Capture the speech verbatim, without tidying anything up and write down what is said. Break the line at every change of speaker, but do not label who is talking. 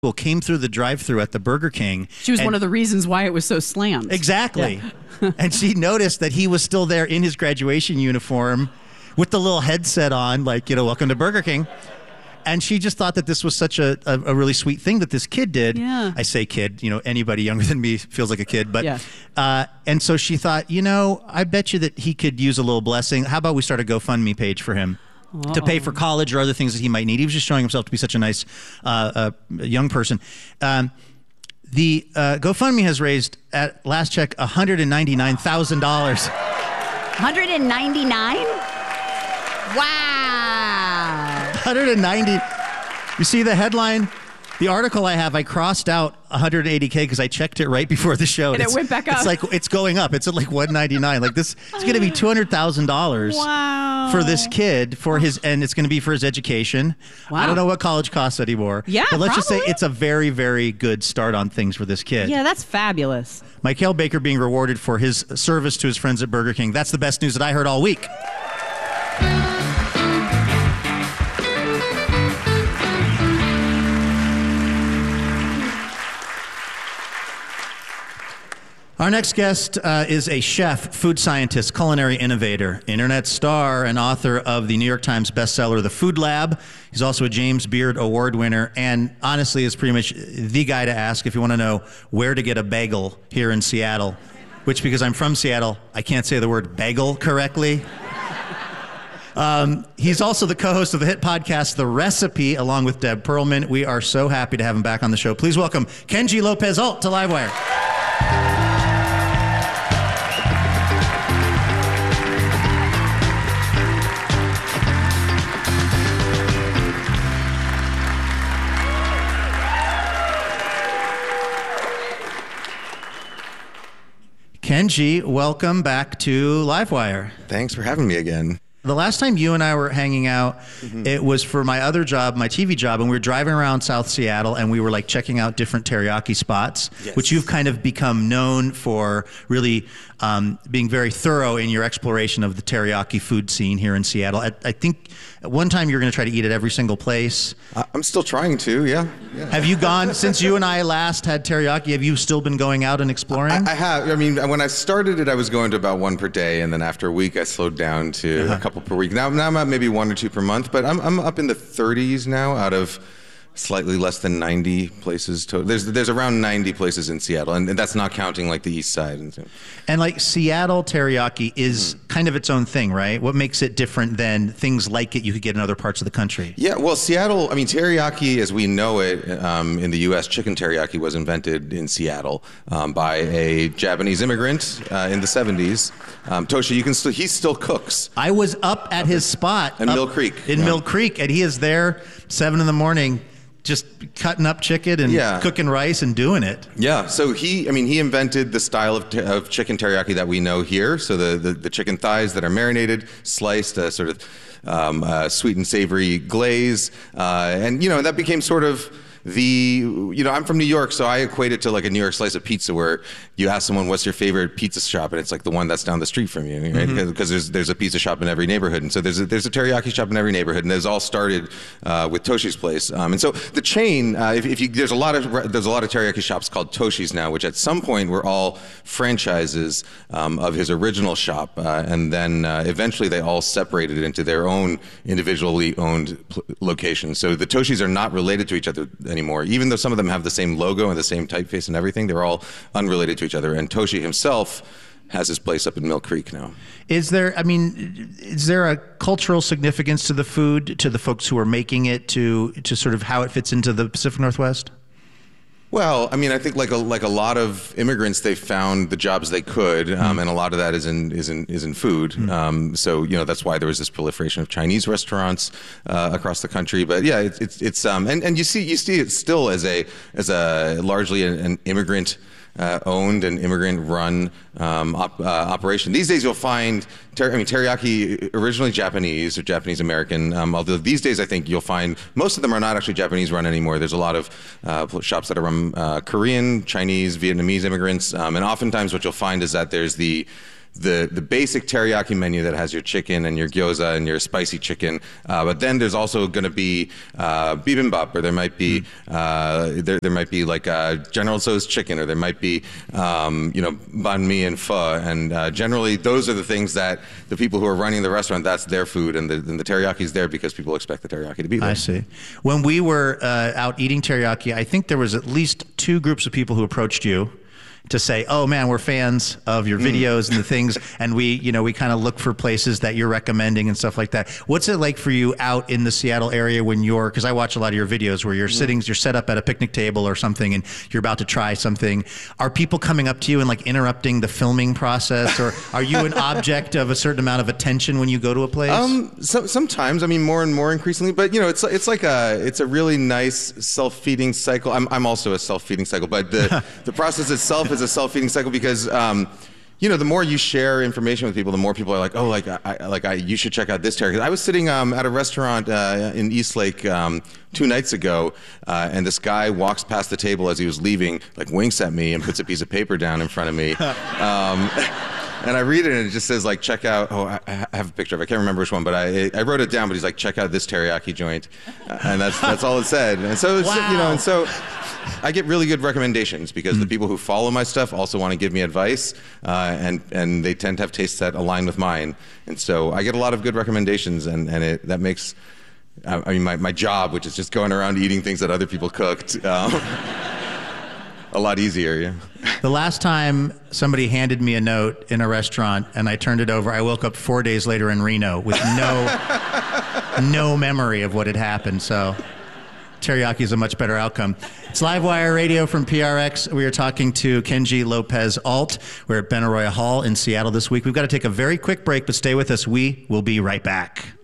school came through the drive-thru at the Burger King.
She was one of the reasons why it was so slammed.
Exactly.
Yeah.
And she noticed that he was still there in his graduation uniform with the little headset on, like, you know, welcome to Burger King. And she just thought that this was such a, a, a really sweet thing that this kid did.
Yeah.
I say kid, you know, anybody younger than me feels like a kid. But
yeah.
uh, and so she thought, you know, I bet you that he could use a little blessing. How about we start a GoFundMe page for him? Uh-oh. To pay for college or other things that he might need. He was just showing himself to be such a nice uh, uh, young person. Um, the uh, GoFundMe has raised, at last check, one hundred ninety-nine thousand dollars.
one hundred ninety-nine? Wow.
one hundred ninety. You see the headline? The article I have, I crossed out one hundred eighty K because I checked it right before the show.
And
it's,
it went back up.
It's like, it's going up. It's at like one ninety-nine. Like this, it's going to be two hundred thousand dollars
wow.
for this kid for his, and it's going to be for his education.
Wow.
I don't know what college costs anymore.
Yeah,
But let's
probably.
just say it's a very, very good start on things for this kid.
Yeah, that's fabulous.
Michael Baker being rewarded for his service to his friends at Burger King. That's the best news that I heard all week. Our next guest uh, is a chef, food scientist, culinary innovator, internet star, and author of the New York Times bestseller, The Food Lab. He's also a James Beard Award winner, and honestly is pretty much the guy to ask if you want to know where to get a bagel here in Seattle, which, because I'm from Seattle, I can't say the word bagel correctly. Um, he's also the co-host of the hit podcast, The Recipe, along with Deb Perlman. We are so happy to have him back on the show. Please welcome Kenji Lopez-Alt to Livewire. Kenji, welcome back to Livewire.
Thanks for having me again.
The last time you and I were hanging out, mm-hmm. it was for my other job, my T V job, and we were driving around South Seattle, and we were like checking out different teriyaki spots, yes. which you've kind of become known for, really um, being very thorough in your exploration of the teriyaki food scene here in Seattle. I, I think at one time you were going to try to eat at every single place.
I'm still trying to, yeah. yeah.
Have you gone, since you and I last had teriyaki, have you still been going out and exploring?
I, I have. I mean, when I started it, I was going to about one per day, and then after a week, I slowed down to uh-huh. a couple per week. Now, now I'm at maybe one or two per month, but I'm I'm up in the thirties now out of slightly less than ninety places total. There's there's around ninety places in Seattle, and, and that's not counting like the east side. And, so.
and like Seattle teriyaki is mm. kind of its own thing, right? What makes it different than things like it you could get in other parts of the country?
Yeah, well, Seattle, I mean, teriyaki as we know it um, in the U S, chicken teriyaki was invented in Seattle um, by a Japanese immigrant uh, in the seventies. Um, Tosha, you can still, he still cooks.
I was up at his spot.
In Mill Creek.
In
yeah.
Mill Creek, and he is there seven in the morning, just cutting up chicken and yeah. cooking rice and doing it.
Yeah, so he, I mean, he invented the style of, of chicken teriyaki that we know here. So the, the, the chicken thighs that are marinated, sliced, uh, sort of um, uh, sweet and savory glaze. Uh, and, you know, that became sort of the, you know, I'm from New York, so I equate it to like a New York slice of pizza where you ask someone, what's your favorite pizza shop? And it's like the one that's down the street from you, right? Mm-hmm. Because there's there's a pizza shop in every neighborhood. And so there's a, there's a teriyaki shop in every neighborhood. And those all started uh, with Toshi's Place. Um, and so the chain, uh, if, if you, there's a lot of there's a lot of teriyaki shops called Toshi's now, which at some point were all franchises um, of his original shop. Uh, and then uh, eventually they all separated into their own individually owned pl- locations. So the Toshi's are not related to each other anymore. Even though some of them have the same logo and the same typeface and everything, they're all unrelated to each other. And Toshi himself has his place up in Mill Creek now.
Is there, I mean, is there a cultural significance to the food, to the folks who are making it, to to sort of how it fits into the Pacific Northwest?
Well, I mean, I think like a like a lot of immigrants, they found the jobs they could, um, mm. and a lot of that is in is in is in food. Mm. Um, so you know that's why there was this proliferation of Chinese restaurants uh, across the country. But yeah, it's it's, it's um and, and you see you see it still as a as a largely an, an immigrant. Uh, owned and immigrant-run um, op, uh, operation. These days, you'll find, ter- I mean, teriyaki originally Japanese or Japanese-American. Um, although these days, I think you'll find most of them are not actually Japanese-run anymore. There's a lot of uh, shops that are run uh, Korean, Chinese, Vietnamese immigrants, um, and oftentimes what you'll find is that there's the the the basic teriyaki menu that has your chicken and your gyoza and your spicy chicken. Uh, but then there's also going to be uh, bibimbap, or there might be uh, there there might be like uh, General Tso's chicken, or there might be um, you know banh mi and pho. And uh, generally, those are the things that the people who are running the restaurant, that's their food, and the, and the teriyaki is there because people expect the teriyaki to be there.
I see. When we were uh, out eating teriyaki, I think there was at least two groups of people who approached you to say, oh man, we're fans of your videos and the things, and we, you know, we kind of look for places that you're recommending and stuff like that. What's it like for you out in the Seattle area when you're, because I watch a lot of your videos where you're sitting, you're set up at a picnic table or something and you're about to try something. Are people coming up to you and like interrupting the filming process, or are you an object of a certain amount of attention when you go to a place?
Um, so, sometimes, I mean, more and more increasingly, but you know, it's it's like a it's a really nice self-feeding cycle. I'm I'm also a self-feeding cycle, but the the process itself is a self-feeding cycle because, um, you know, the more you share information with people, the more people are like, oh, like, I, like, I, you should check out this teriyaki. I was sitting um, at a restaurant uh, in Eastlake um, two nights ago, uh, and this guy walks past the table as he was leaving, like, winks at me and puts a piece of paper down in front of me. Um, And I read it, and it just says, like, check out, oh, I, I have a picture of it. I can't remember which one, but I I wrote it down, but he's like, check out this teriyaki joint. Uh, and that's that's all it said. And so, it's,
wow.
you know, and so I get really good recommendations because mm-hmm. the people who follow my stuff also want to give me advice, uh, and, and they tend to have tastes that align with mine. And so I get a lot of good recommendations, and, and it that makes, I mean, my, my job, which is just going around eating things that other people cooked, um, a lot easier, yeah.
The last time somebody handed me a note in a restaurant and I turned it over, I woke up four days later in Reno with no no memory of what had happened. So teriyaki is a much better outcome. It's Livewire Radio from P R X. We are talking to Kenji Lopez Alt. We're at Benaroya Hall in Seattle this week. We've got to take a very quick break, but stay with us. We will be right back.